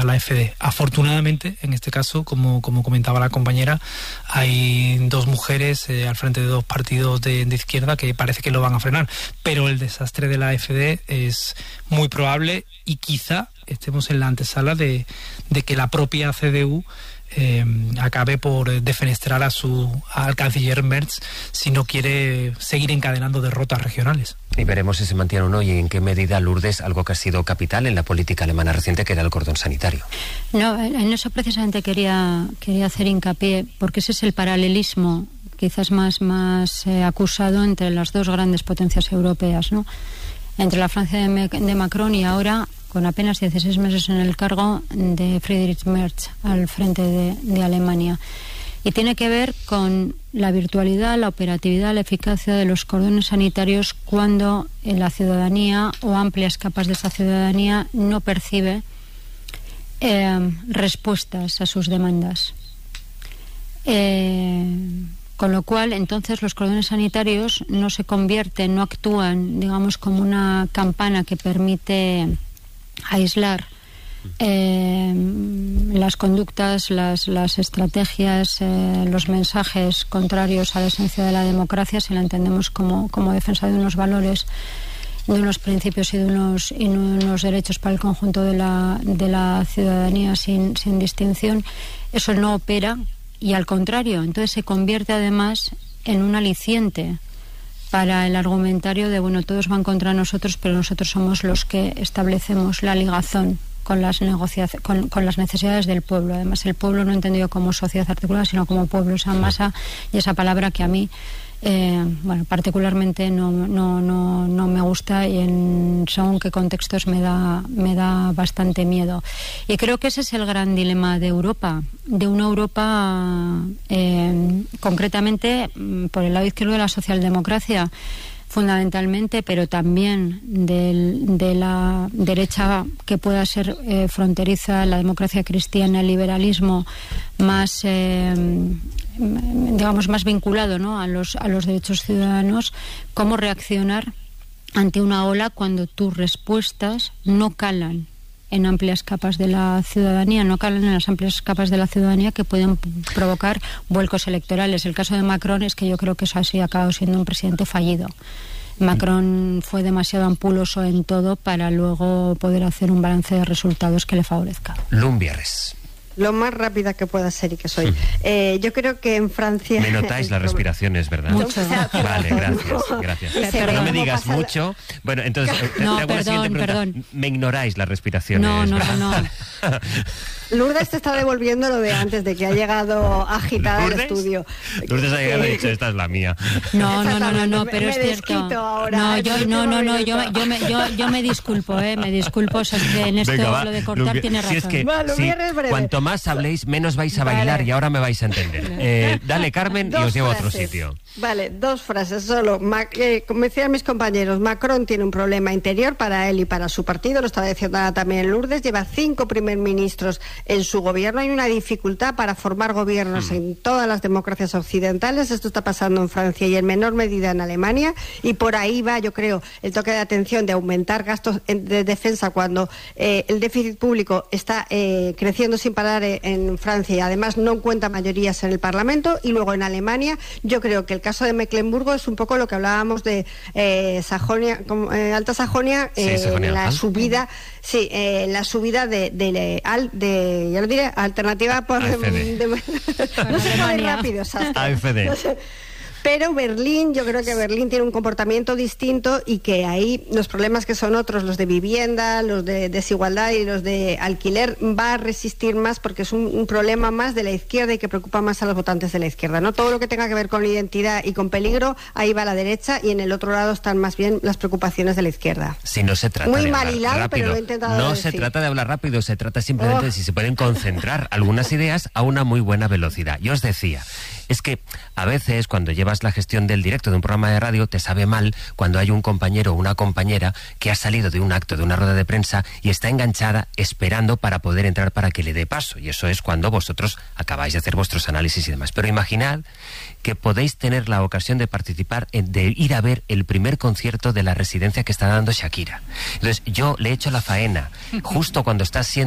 la AfD. Afortunadamente, en este caso, como comentaba la compañera, hay dos mujeres al frente de dos partidos de izquierda que parece que lo van a frenar, pero el desastre de la AfD es muy probable y quizá estemos en la antesala de que la propia CDU acabe por defenestrar al canciller Merz si no quiere seguir encadenando derrotas regionales. Y veremos si se mantiene o no y en qué medida, Lourdes, algo que ha sido capital en la política alemana reciente, que era el cordón sanitario. No, en eso precisamente quería hacer hincapié, porque ese es el paralelismo quizás más acusado entre las dos grandes potencias europeas, ¿no? Entre la Francia de Macron y ahora, con apenas 16 meses en el cargo, de Friedrich Merz al frente de Alemania. Y tiene que ver con la virtualidad, la operatividad, la eficacia de los cordones sanitarios cuando la ciudadanía o amplias capas de esa ciudadanía no percibe respuestas a sus demandas. Con lo cual, entonces, los cordones sanitarios no se convierten, no actúan, digamos, como una campana que permite aislar las conductas, las estrategias, los mensajes contrarios a la esencia de la democracia, si la entendemos como defensa de unos valores, de unos principios y de unos derechos para el conjunto de la ciudadanía sin distinción. Eso no opera. Y al contrario, entonces se convierte además en un aliciente para el argumentario de, bueno, todos van contra nosotros, pero nosotros somos los que establecemos la ligazón con las necesidades del pueblo. Además, el pueblo no entendido como sociedad articulada, sino como pueblo, esa masa y esa palabra que a mí particularmente no me gusta y según qué contextos me da bastante miedo. Y creo que ese es el gran dilema de Europa, de una Europa concretamente por el lado izquierdo de la socialdemocracia, fundamentalmente, pero también de la derecha que pueda ser fronteriza, la democracia cristiana, el liberalismo más digamos más vinculado, ¿no?, a los derechos ciudadanos. Cómo reaccionar ante una ola cuando tus respuestas no calan en amplias capas de la ciudadanía, no calan en las amplias capas de la ciudadanía que pueden provocar vuelcos electorales. El caso de Macron es que yo creo que eso así ha acabado siendo un presidente fallido. Macron fue demasiado ampuloso en todo para luego poder hacer un balance de resultados que le favorezca. Lumbierres. Lo más rápida que pueda ser y que soy. Yo creo que en Francia... Me notáis las respiraciones, ¿verdad? Mucho. Vale, gracias. No me digas mucho. Bueno, entonces... Perdón. Me ignoráis las respiraciones. No. Lourdes te está devolviendo lo de antes, de que ha llegado agitada al estudio. Lourdes ha llegado y ha dicho, esta es la mía. No, pero es cierto. Ahora. Yo me disculpo, me disculpo, o sea, es que en esto Venga, lo de cortar tiene razón. Si es que cuanto más habléis, menos vais a bailar y ahora me vais a entender. Dale, Carmen, y os llevo a otro sitio. Vale, 2 frases solo. Como decían mis compañeros, Macron tiene un problema interior para él y para su partido, lo estaba diciendo también Lourdes, lleva 5 primer ministros en su gobierno. Hay una dificultad para formar gobiernos en todas las democracias occidentales. Esto está pasando en Francia y en menor medida en Alemania, y por ahí va, yo creo, el toque de atención de aumentar gastos de defensa cuando el déficit público está creciendo sin parar en Francia y además no encuentra mayorías en el Parlamento. Y luego en Alemania, yo creo que el caso de Mecklemburgo es un poco lo que hablábamos de Sajonia, Alta Sajonia, la subida, la subida ya lo diré, alternativa por no se pone rápido, AfD. Pero Berlín, yo creo que Berlín tiene un comportamiento distinto y que ahí los problemas que son otros, los de vivienda, los de desigualdad y los de alquiler, va a resistir más porque es un problema más de la izquierda y que preocupa más a los votantes de la izquierda, ¿no? Todo lo que tenga que ver con identidad y con peligro, ahí va la derecha, y en el otro lado están más bien las preocupaciones de la izquierda. Si no se trata muy de mal hablar hilado, rápido, pero lo he intentado no decir. se trata de hablar rápido, se trata simplemente de si se pueden concentrar algunas ideas a una muy buena velocidad. Yo os decía, es que a veces cuando llevas la gestión del directo de un programa de radio te sabe mal cuando hay un compañero o una compañera que ha salido de un acto, de una rueda de prensa y está enganchada esperando para poder entrar para que le dé paso, y eso es cuando vosotros acabáis de hacer vuestros análisis y demás. Pero imaginad que podéis tener la ocasión de participar, de ir a ver el primer concierto de la residencia que está dando Shakira. Entonces yo le he hecho la faena justo cuando está siendo